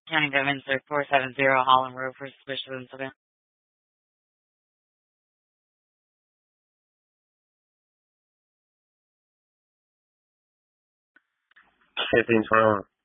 County Government 470 Holland Road for suspicious incident. 1521.